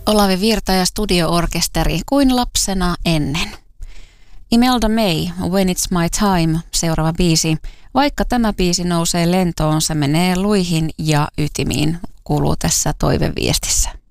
Olavi Virta ja Studio-orkesteri kuin lapsena ennen. Imelda May, When It's My Time, seuraava biisi. Vaikka tämä biisi nousee lentoon, se menee luihin ja ytimiin, kuuluu tässä toiveviestissä.